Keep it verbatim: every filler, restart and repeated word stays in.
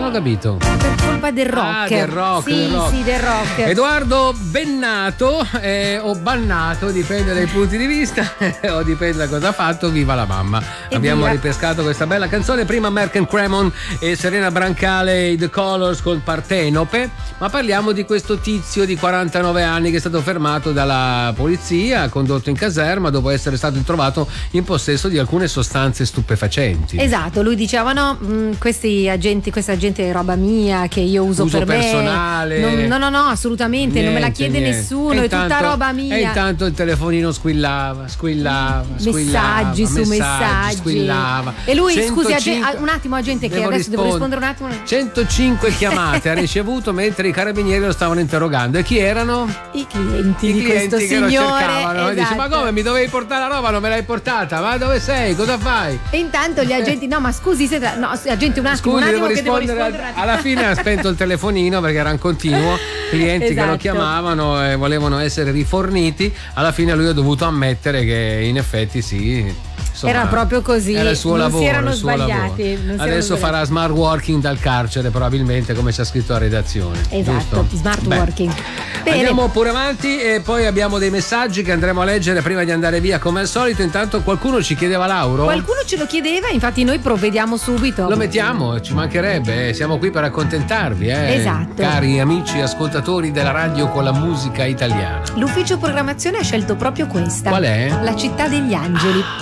ho capito. Per colpa del rock. Ah, del rock, sì, del rock. sì, del rock. Edoardo Bennato eh, o Bannato, dipende dai punti di vista o dipende da cosa ha fatto. Viva la mamma. E Abbiamo via. ripescato questa bella canzone. Prima Merck and Cremon e Serena Brancale, The Colors con Partenope. Ma parliamo di questo tizio di quarantanove anni che è stato fermato dalla polizia, condotto in caserma dopo essere stato trovato in possesso di alcune sostanze stupefacenti. Esatto, lui diceva no, mh, questi agenti, questa gente è roba mia che io uso, Uso per personale. me. Non, no, no, no, assolutamente, Niente, non me la chiede niente. nessuno, E è tutta intanto- roba mia. E intanto il telefonino squillava, squillava, squillava. Messaggi su messaggi. Squillava. E lui, scusi, centocinque agen- un attimo, agente, che Devo adesso devo rispondere. rispondere un attimo. centocinque chiamate ha ricevuto mentre i carabinieri lo stavano interrogando. E chi erano? I clienti I di clienti questo che lo signore. cercavano. E dice: ma esatto. come mi dovevi portare la roba? Non me l'hai portata? Ma dove sei? Cosa fai? E intanto gli agenti, no, ma scusi, senta, no, agenti, un attimo, Scusi, un attimo devo che devo rispondere. rispondere. un attimo. Alla fine ha spento il telefonino perché era in continuo. Clienti che Esatto. lo chiamavano e volevano essere riforniti. Alla fine lui ha dovuto ammettere che in effetti sì. Insomma, Era proprio così, era il suo non si lavoro, erano il suo sbagliati, lavoro. non si erano Adesso sbagliati. farà smart working dal carcere, probabilmente, come c'è scritto a redazione. Esatto, giusto? smart Beh. working. Bene. Andiamo pure avanti e poi abbiamo dei messaggi che andremo a leggere prima di andare via come al solito. Intanto qualcuno ci chiedeva Lauro. Qualcuno ce lo chiedeva, infatti noi provvediamo subito. Lo mettiamo, ci mancherebbe, eh. Siamo qui per accontentarvi, eh. Esatto. Cari amici ascoltatori della radio con la musica italiana. L'ufficio programmazione ha scelto proprio questa. Qual è? La città degli angeli.